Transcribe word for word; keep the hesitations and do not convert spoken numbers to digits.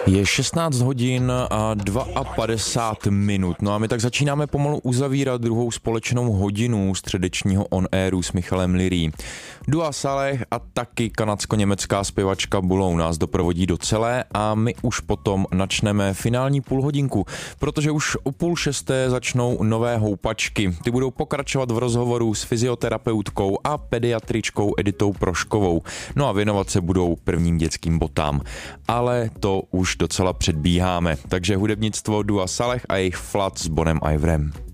Je šestnáct hodin a padesát dva minut, no a my tak začínáme pomalu uzavírat druhou společnou hodinu středečního on-airu s Michalem Lyrý. Dua Saleh a taky kanadsko-německá zpěvačka Bulou nás doprovodí do celé a my už potom načneme finální půlhodinku, protože už o půl šesté začnou nové houpačky. Ty budou pokračovat v rozhovoru s fyzioterapeutkou a pediatričkou Editou Proškovou. No a věnovat se budou prvním dětským botám. Ale to už docela předbíháme, takže hudebnictvo Dua Saleh a jejich Flood s Bonem Iverem.